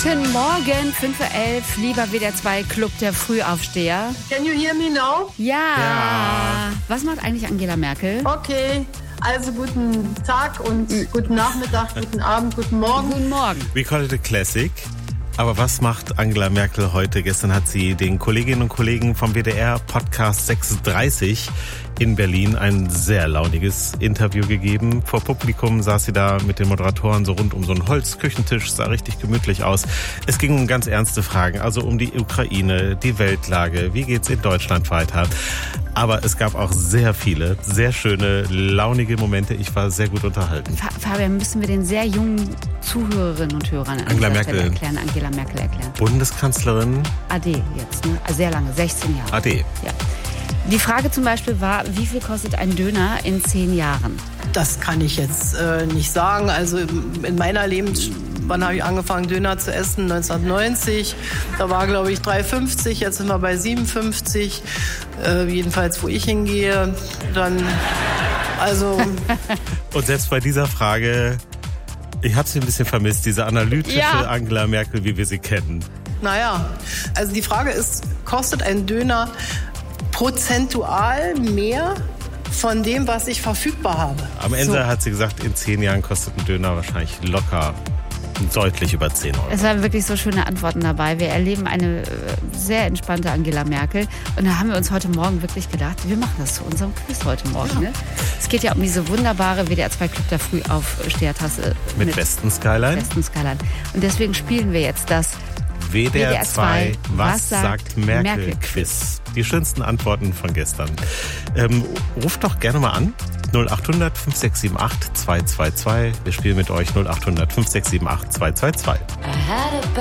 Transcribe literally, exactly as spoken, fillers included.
Guten Morgen, fünf Uhr elf, lieber W D R zwei Club der Frühaufsteher. Can you hear me now? Ja. Ja. Was macht eigentlich Angela Merkel? Okay, also guten Tag und mhm. guten Nachmittag, guten Abend, guten Morgen. Guten Morgen. We call it a classic. Aber was macht Angela Merkel heute? Gestern hat sie den Kolleginnen und Kollegen vom W D R Podcast sechsunddreißig in Berlin ein sehr launiges Interview gegeben. Vor Publikum saß sie da mit den Moderatoren so rund um so einen Holzküchentisch, sah richtig gemütlich aus. Es ging um ganz ernste Fragen, also um die Ukraine, die Weltlage, wie geht's in Deutschland weiter. Aber es gab auch sehr viele, sehr schöne, launige Momente. Ich war sehr gut unterhalten. Fabian, müssen wir den sehr jungen Zuhörerinnen und Hörern an Angela dieser Stelle Merkel. erklären, Angela Merkel erklären. Bundeskanzlerin A D jetzt, ne? Sehr lange, sechzehn Jahre. A D. Ja. Die Frage zum Beispiel war, wie viel kostet ein Döner in zehn Jahren? Das kann ich jetzt äh, nicht sagen. Also in meiner Lebens... Wann habe ich angefangen, Döner zu essen? neunzehnhundertneunzig. Da war, glaube ich, drei fünfzig. Jetzt sind wir bei siebenundfünfzig. Äh, jedenfalls, wo ich hingehe. Dann, also... Und selbst bei dieser Frage, ich habe sie ein bisschen vermisst, diese analytische Ja. Angela Merkel, wie wir sie kennen. Naja, also die Frage ist, kostet ein Döner prozentual mehr von dem, was ich verfügbar habe? Am Ende So. hat sie gesagt, in zehn Jahren kostet ein Döner wahrscheinlich locker deutlich über zehn Euro. Es waren wirklich so schöne Antworten dabei. Wir erleben eine äh, sehr entspannte Angela Merkel. Und da haben wir uns heute Morgen wirklich gedacht, wir machen das zu unserem Quiz heute Morgen. Ja. Ne? Es geht ja um diese wunderbare W D R zwei Club der Frühaufstehertasse Mit, mit Westen Skyline. Westen Skyline. Und deswegen spielen wir jetzt das W D R zwei, was, was sagt sagt Merkel, Merkel? Quiz. Die schönsten Antworten von gestern. Ähm, ruft doch gerne mal an. null acht hundert fünf sechs sieben acht zwei zwei zwei. Wir spielen mit euch null acht hundert fünf sechs sieben acht zwei zwei zwei.